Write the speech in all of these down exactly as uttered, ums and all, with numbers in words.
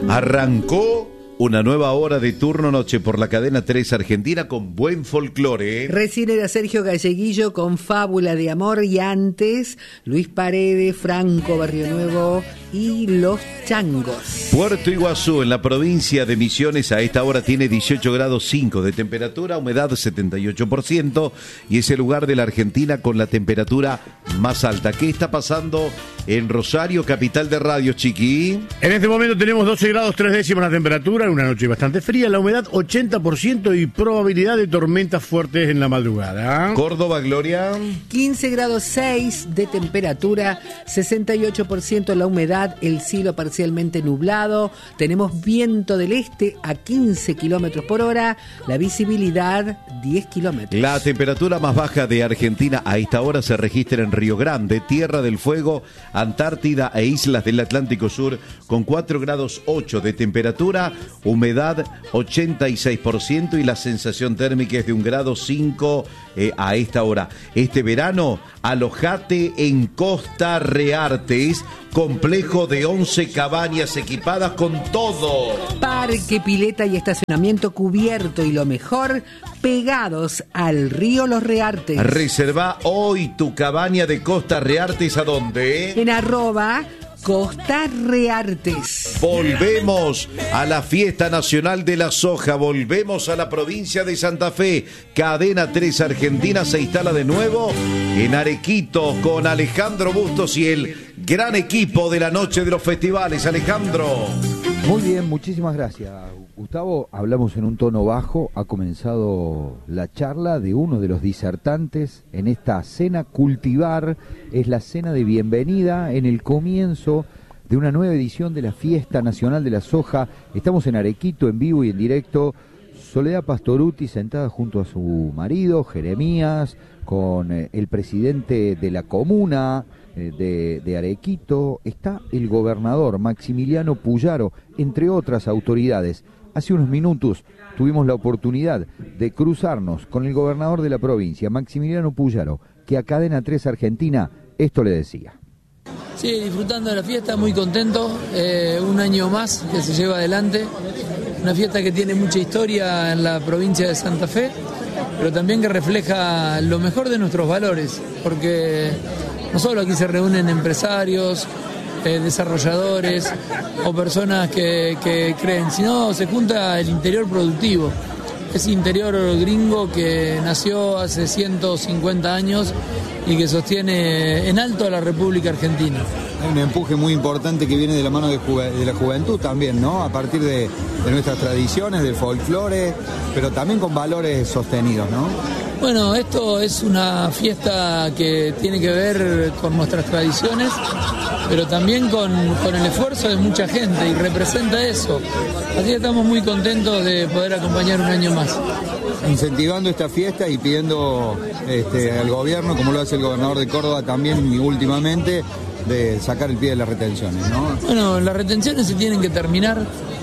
Arrancó una nueva hora de turno noche por la cadena tres Argentina con buen folclore. Recién era Sergio Galleguillo con Fábula de Amor y antes Luis Paredes, Franco Barrio Nuevo y Los Changos. Puerto Iguazú, en la provincia de Misiones, a esta hora tiene dieciocho grados cinco de temperatura, humedad setenta y ocho por ciento y es el lugar de la Argentina con la temperatura más alta. ¿Qué está pasando en Rosario, capital de radio, Chiqui? En este momento tenemos doce grados tres décimas la temperatura, una noche bastante fría, la humedad ochenta por ciento y probabilidad de tormentas fuertes en la madrugada. Córdoba, Gloria. quince grados seis de temperatura, sesenta y ocho por ciento la humedad, el cielo parcialmente nublado, tenemos viento del este a quince kilómetros por hora, la visibilidad diez kilómetros. La temperatura más baja de Argentina a esta hora se registra en Río Grande, Tierra del Fuego, Antártida e islas del Atlántico Sur, con cuatro grados ocho de temperatura, humedad ochenta y seis por ciento y la sensación térmica es de un grado cinco eh, a esta hora. Este verano, alojate en Costa Reartes, complejo de once cabañas equipadas con todo. Parque, pileta y estacionamiento cubierto y lo mejor, pegados al río Los Reartes. Reserva hoy tu cabaña de Costa Reartes, ¿a dónde? En arroba Costa Reartes. Volvemos a la fiesta nacional de la soja, volvemos a la provincia de Santa Fe. Cadena tres Argentina se instala de nuevo en Arequito con Alejandro Bustos y el gran equipo de la noche de los festivales. Alejandro. Muy bien, muchísimas gracias, Gustavo. Hablamos en un tono bajo. Ha comenzado la charla de uno de los disertantes en esta cena Cultivar. Es la cena de bienvenida en el comienzo de una nueva edición de la Fiesta Nacional de la Soja. Estamos en Arequito, en vivo y en directo. Soledad Pastorutti sentada junto a su marido, Jeremías, con eh, el presidente de la comuna eh, de, de Arequito. Está el gobernador Maximiliano Puyaro, entre otras autoridades. Hace unos minutos tuvimos la oportunidad de cruzarnos con el gobernador de la provincia, Maximiliano Puyaro, que a Cadena tres Argentina esto le decía. Sí, disfrutando de la fiesta, muy contento, eh, un año más que se lleva adelante, una fiesta que tiene mucha historia en la provincia de Santa Fe, pero también que refleja lo mejor de nuestros valores, porque no solo aquí se reúnen empresarios, eh, desarrolladores o personas que, que creen, sino se junta el interior productivo, ese interior gringo que nació hace ciento cincuenta años y que sostiene en alto a la República Argentina. Hay un empuje muy importante que viene de la mano de, juve, de la juventud también, ¿no? A partir de, de nuestras tradiciones, del folclore, pero también con valores sostenidos, ¿no? Bueno, esto es una fiesta que tiene que ver con nuestras tradiciones, pero también con, con el esfuerzo de mucha gente y representa eso. Así que estamos muy contentos de poder acompañar un año más. Incentivando esta fiesta y pidiendo este, al gobierno, como lo hace el gobernador de Córdoba también y últimamente, de sacar el pie de las retenciones, ¿no? Bueno, las retenciones se tienen que terminar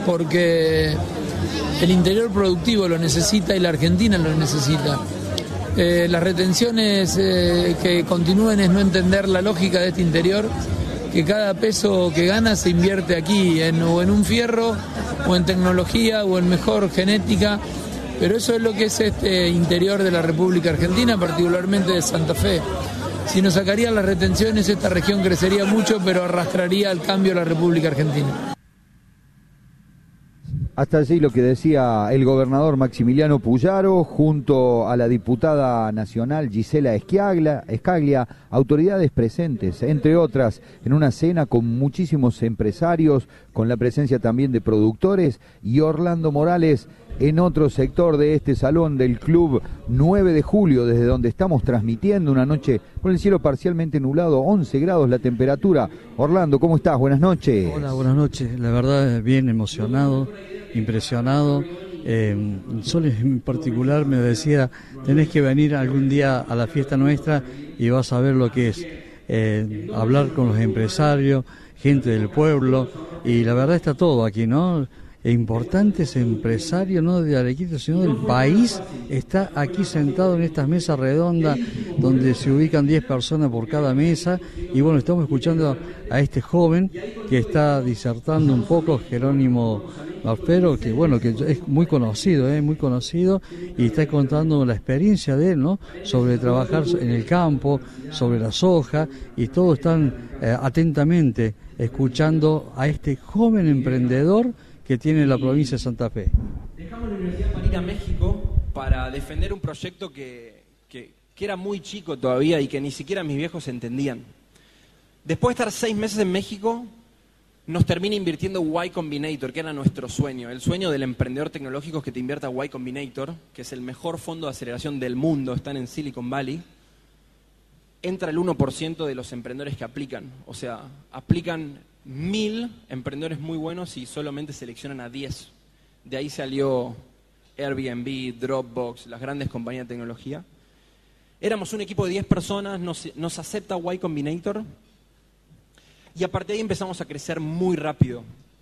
porque el interior productivo lo necesita y la Argentina lo necesita. Eh, las retenciones eh, que continúen es no entender la lógica de este interior, que cada peso que gana se invierte aquí, en, o en un fierro, o en tecnología, o en mejor genética, pero eso es lo que es este interior de la República Argentina, particularmente de Santa Fe. Si nos sacarían las retenciones, esta región crecería mucho, pero arrastraría al cambio a la República Argentina. Hasta allí lo que decía el gobernador Maximiliano Puyaro, junto a la diputada nacional Gisela Esquiaglia, Escaglia, autoridades presentes, entre otras, en una cena con muchísimos empresarios, con la presencia también de productores, y Orlando Morales en otro sector de este salón del Club nueve de julio, desde donde estamos transmitiendo una noche con el cielo parcialmente nublado, once grados la temperatura. Orlando, ¿cómo estás? Buenas noches. Hola, buenas noches. La verdad, bien emocionado, impresionado. Eh, Sol en particular me decía, tenés que venir algún día a la fiesta nuestra y vas a ver lo que es eh, hablar con los empresarios, gente del pueblo, y la verdad está todo aquí, ¿no? e importantes empresarios, no de Arequito, sino del país, está aquí sentado en estas mesas redondas donde se ubican diez personas por cada mesa. Y bueno, estamos escuchando a este joven que está disertando un poco, Jerónimo Maspero, que bueno, que es muy conocido, eh, muy conocido, y está contando la experiencia de él, ¿no? Sobre trabajar en el campo, sobre la soja, y todos están eh, atentamente escuchando a este joven emprendedor que tiene la provincia de Santa Fe. Dejamos la universidad para ir a México para defender un proyecto que, que, que era muy chico todavía y que ni siquiera mis viejos entendían. Después de estar seis meses en México, nos termina invirtiendo Y Combinator, que era nuestro sueño, el sueño del emprendedor tecnológico que te invierta Y Combinator, que es el mejor fondo de aceleración del mundo, están en Silicon Valley. Entra el uno por ciento de los emprendedores que aplican, o sea, aplican mil emprendedores muy buenos y solamente seleccionan a diez. De ahí salió Airbnb, Dropbox, las grandes compañías de tecnología. Éramos un equipo de diez personas, nos, nos acepta Y Combinator y a partir de ahí empezamos a crecer muy rápido.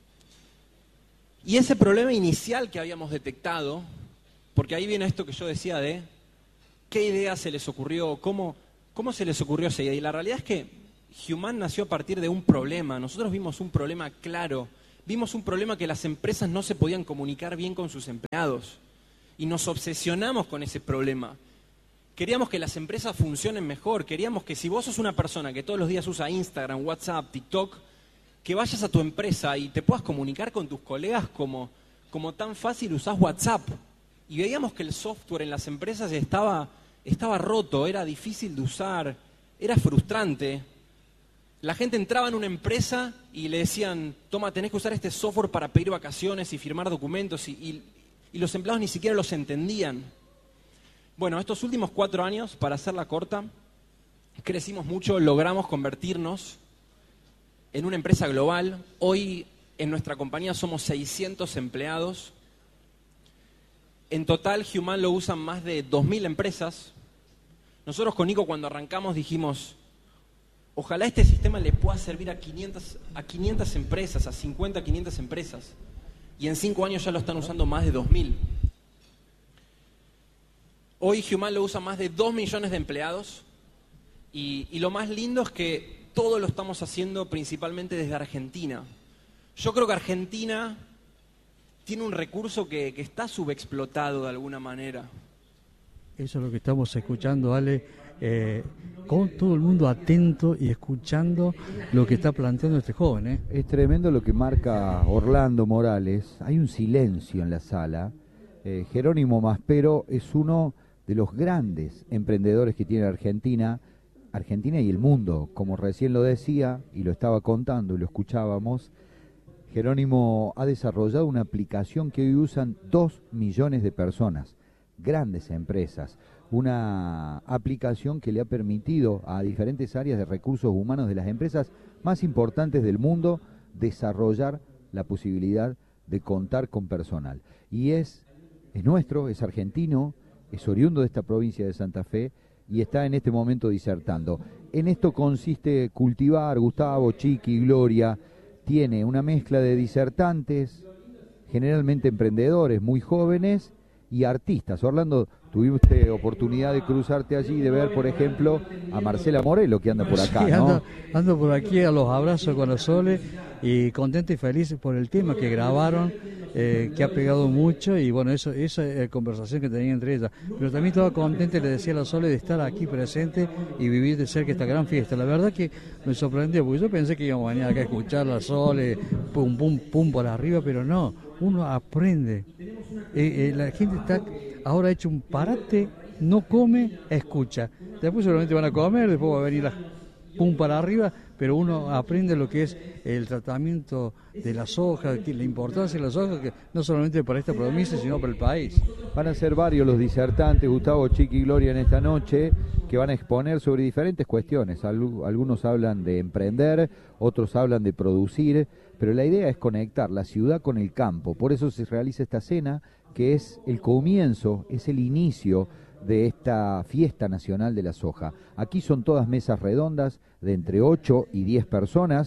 Y ese problema inicial que habíamos detectado, porque ahí viene esto que yo decía de qué idea se les ocurrió, cómo, cómo se les ocurrió esa idea. Y la realidad es que Human nació a partir de un problema. Nosotros vimos un problema claro. Vimos un problema que las empresas no se podían comunicar bien con sus empleados. Y nos obsesionamos con ese problema. Queríamos que las empresas funcionen mejor. Queríamos que si vos sos una persona que todos los días usa Instagram, WhatsApp, TikTok, que vayas a tu empresa y te puedas comunicar con tus colegas como, como tan fácil usás WhatsApp. Y veíamos que el software en las empresas estaba, estaba roto, era difícil de usar, era frustrante. La gente entraba en una empresa y le decían, toma, tenés que usar este software para pedir vacaciones y firmar documentos, y, y, y los empleados ni siquiera los entendían. Bueno, estos últimos cuatro años, para hacerla corta, crecimos mucho, logramos convertirnos en una empresa global. Hoy en nuestra compañía somos seiscientos empleados. En total, Human lo usan más de dos mil empresas. Nosotros con Nico cuando arrancamos dijimos, ojalá este sistema le pueda servir a quinientas, a quinientas empresas, a cincuenta, quinientas empresas. Y en cinco años ya lo están usando más de dos mil. Hoy Human lo usa más de dos millones de empleados. Y, y lo más lindo es que todo lo estamos haciendo principalmente desde Argentina. Yo creo que Argentina tiene un recurso que, que está subexplotado de alguna manera. Eso es lo que estamos escuchando, Ale. Eh, con todo el mundo atento y escuchando lo que está planteando este joven, ¿eh? Es tremendo lo que marca Orlando Morales. Hay un silencio en la sala. eh, Jerónimo Maspero es uno de los grandes emprendedores que tiene Argentina Argentina y el mundo, como recién lo decía y lo estaba contando y lo escuchábamos. Jerónimo ha desarrollado una aplicación que hoy usan dos millones de personas, grandes empresas. Una aplicación que le ha permitido a diferentes áreas de recursos humanos de las empresas más importantes del mundo desarrollar la posibilidad de contar con personal. Y es, es nuestro, es argentino, es oriundo de esta provincia de Santa Fe y está en este momento disertando. En esto consiste cultivar, Gustavo, Chiqui, Gloria, tiene una mezcla de disertantes, generalmente emprendedores muy jóvenes y artistas. Orlando, tuviste oportunidad de cruzarte allí, de ver, por ejemplo, a Marcela Morelo, que anda por acá, sí, ¿no? Ando, ando por aquí a los abrazos con los soles y contento y feliz por el tema que grabaron, eh, que ha pegado mucho, y bueno, eso esa es la conversación que tenía entre ellas. Pero también estaba contento, le decía a la Sole, de estar aquí presente y vivir de cerca esta gran fiesta. La verdad que me sorprendió, porque yo pensé que íbamos a venir acá a escuchar la Sole, pum, pum, pum por arriba, pero no, uno aprende. Eh, eh, la gente está ahora hecho un parate, no come, escucha. Después seguramente van a comer, después va a venir la pum para arriba, pero uno aprende lo que es el tratamiento de la soja, la importancia de la soja, que no solamente para esta provincia, sino para el país. Van a ser varios los disertantes, Gustavo, Chiqui y Gloria, en esta noche, que van a exponer sobre diferentes cuestiones. Algunos hablan de emprender, otros hablan de producir, pero la idea es conectar la ciudad con el campo. Por eso se realiza esta cena, que es el comienzo, es el inicio de esta fiesta nacional de la soja. Aquí son todas mesas redondas de entre ocho y diez personas.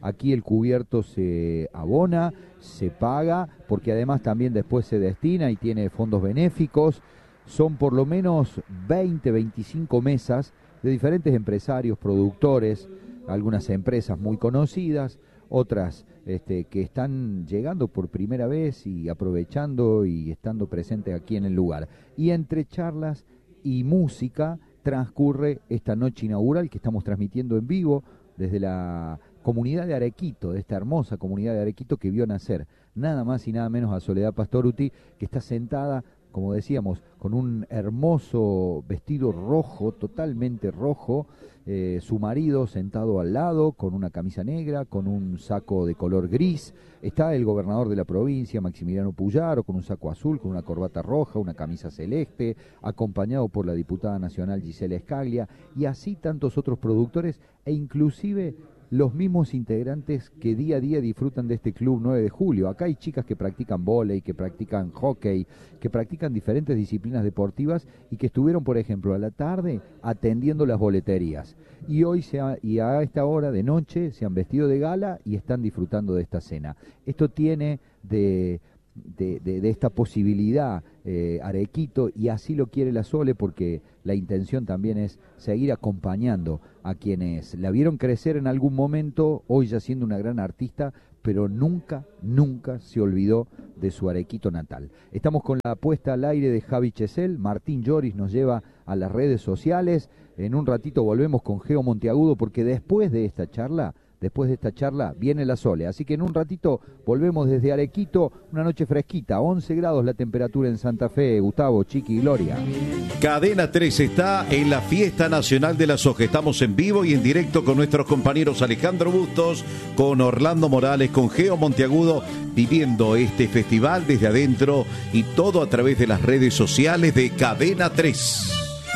Aquí el cubierto se abona, se paga, porque además también después se destina y tiene fondos benéficos. Son por lo menos veinte, veinticinco mesas de diferentes empresarios, productores, algunas empresas muy conocidas, otras este, que están llegando por primera vez y aprovechando y estando presentes aquí en el lugar. Y entre charlas y música transcurre esta noche inaugural que estamos transmitiendo en vivo desde la comunidad de Arequito, de esta hermosa comunidad de Arequito que vio nacer nada más y nada menos a Soledad Pastorutti, que está sentada, como decíamos, con un hermoso vestido rojo, totalmente rojo, eh, su marido sentado al lado, con una camisa negra, con un saco de color gris, está el gobernador de la provincia, Maximiliano Puyaro, con un saco azul, con una corbata roja, una camisa celeste, acompañado por la diputada nacional Gisela Escaglia, y así tantos otros productores, e inclusive los mismos integrantes que día a día disfrutan de este Club nueve de julio. Acá hay chicas que practican vóley, que practican hockey, que practican diferentes disciplinas deportivas y que estuvieron, por ejemplo, a la tarde atendiendo las boleterías. Y hoy se ha, y a esta hora de noche se han vestido de gala y están disfrutando de esta cena. Esto tiene de... De, de, de esta posibilidad eh, Arequito, y así lo quiere la Sole, porque la intención también es seguir acompañando a quienes la vieron crecer en algún momento, hoy ya siendo una gran artista, pero nunca, nunca se olvidó de su Arequito natal. Estamos con la puesta al aire de Javi Chesel, Martín Lloris nos lleva a las redes sociales, en un ratito volvemos con Geo Monteagudo, porque después de esta charla Después de esta charla viene la Sole, así que en un ratito volvemos desde Arequito, una noche fresquita, once grados la temperatura en Santa Fe, Gustavo, Chiqui y Gloria. Cadena tres está en la Fiesta Nacional de la Soja, estamos en vivo y en directo con nuestros compañeros Alejandro Bustos, con Orlando Morales, con Geo Monteagudo, viviendo este festival desde adentro y todo a través de las redes sociales de Cadena tres.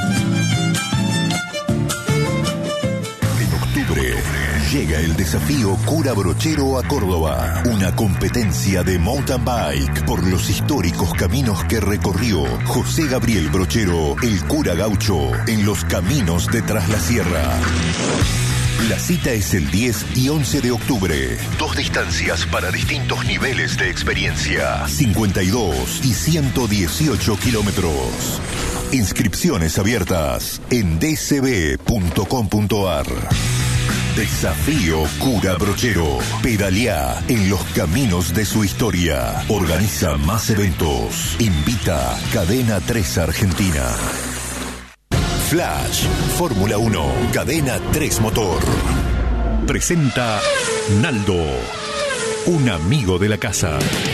Llega el desafío Cura Brochero a Córdoba, una competencia de mountain bike por los históricos caminos que recorrió José Gabriel Brochero, el cura gaucho, en los caminos de Tras la Sierra. La cita es el diez y once de octubre. Dos distancias para distintos niveles de experiencia, cincuenta y dos y ciento dieciocho kilómetros. Inscripciones abiertas en d c b punto com punto a r. Desafío Cura Brochero. Pedaleá en los caminos de su historia. Organiza más eventos. Invita Cadena tres Argentina. Flash, Fórmula uno, Cadena tres Motor. Presenta Naldo, un amigo de la casa.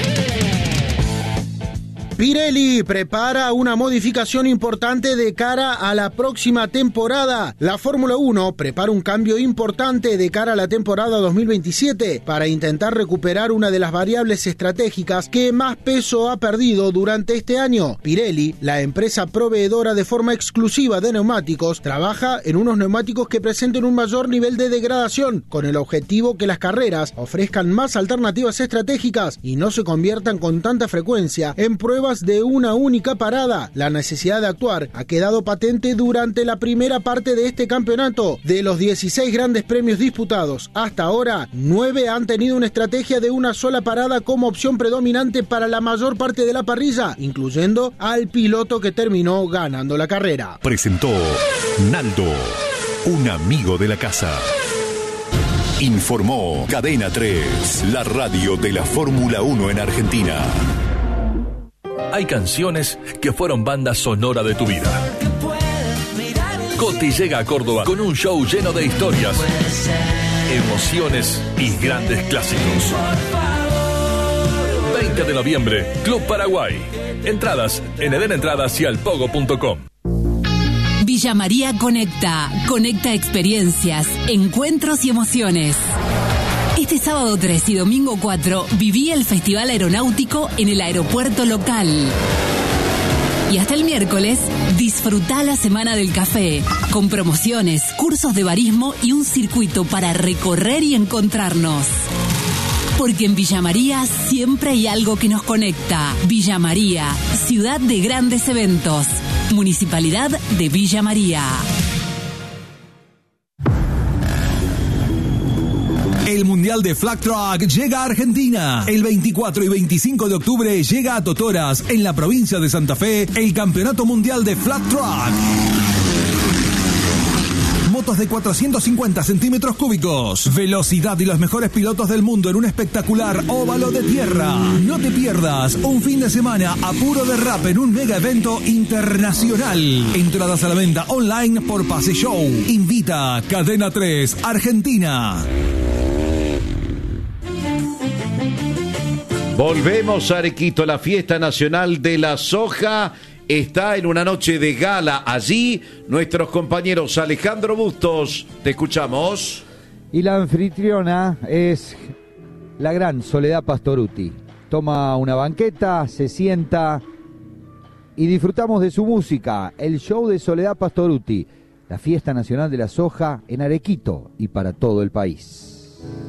Pirelli prepara una modificación importante de cara a la próxima temporada. La Fórmula uno prepara un cambio importante de cara a la temporada dos mil veintisiete para intentar recuperar una de las variables estratégicas que más peso ha perdido durante este año. Pirelli, la empresa proveedora de forma exclusiva de neumáticos, trabaja en unos neumáticos que presenten un mayor nivel de degradación, con el objetivo que las carreras ofrezcan más alternativas estratégicas y no se conviertan con tanta frecuencia en pruebas de una única parada. La necesidad de actuar ha quedado patente durante la primera parte de este campeonato. De los dieciséis grandes premios disputados hasta ahora, nueve han tenido una estrategia de una sola parada como opción predominante para la mayor parte de la parrilla, incluyendo al piloto que terminó ganando la carrera. Presentó Naldo, un amigo de la casa. Informó Cadena tres, la radio de la Fórmula uno en Argentina. Hay canciones que fueron banda sonora de tu vida. Coti llega a Córdoba con un show lleno de historias, emociones y grandes clásicos. veinte de noviembre, Club Paraguay. Entradas en eden entradas y alpogo punto com. Villa María Conecta. Conecta experiencias, encuentros y emociones. Este sábado tres y domingo cuatro viví el Festival Aeronáutico en el aeropuerto local. Y hasta el miércoles, disfrutá la Semana del Café, con promociones, cursos de barismo y un circuito para recorrer y encontrarnos. Porque en Villa María siempre hay algo que nos conecta. Villa María, ciudad de grandes eventos. Municipalidad de Villa María. El Mundial de Flag Truck llega a Argentina. El veinticuatro y veinticinco de octubre llega a Totoras, en la provincia de Santa Fe, el Campeonato Mundial de Flag Truck. Motos de cuatrocientos cincuenta centímetros cúbicos, velocidad y los mejores pilotos del mundo en un espectacular óvalo de tierra. No te pierdas un fin de semana a puro derrape en un mega evento internacional. Entradas a la venta online por Pase Show. Invita Cadena tres Argentina. Volvemos a Arequito, la fiesta nacional de la soja está en una noche de gala. Allí nuestros compañeros Alejandro Bustos, te escuchamos. Y la anfitriona es la gran Soledad Pastorutti. Toma una banqueta, se sienta y disfrutamos de su música. El show de Soledad Pastorutti, la fiesta nacional de la soja en Arequito y para todo el país.